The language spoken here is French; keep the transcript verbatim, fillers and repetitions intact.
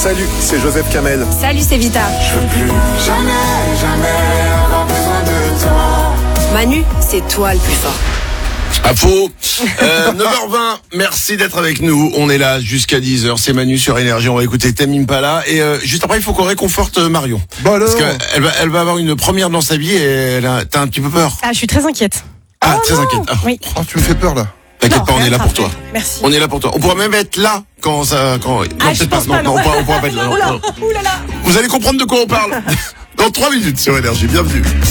Salut, c'est Joseph Kamel. Salut, c'est Vita. Je veux plus jamais, jamais avoir besoin de toi. Manu, c'est toi le plus fort. À faux. Euh, neuf heures vingt, merci d'être avec nous. On est là jusqu'à dix heures. C'est Manu sur Énergie. On va écouter Tame Impala. Et euh, juste après, il faut qu'on réconforte Marion. Bon alors. Parce qu'elle va, elle va avoir une première dans sa vie et elle a, t'as un petit peu peur. Ah, je suis très inquiète. Ah, Oh très non. inquiète. Ah. Oui. Oh, tu me fais peur là. T'inquiète Non, pas, on rien est là de pour grave. toi. Merci. On est là pour toi. On pourra même être là quand ça, quand. Ah, non, je peut-être pense pas, non, non. non, on pourra, on pourra pas être là. Non, Oula, non. oulala. Vous allez comprendre de quoi on parle dans trois minutes sur Énergie. Bienvenue.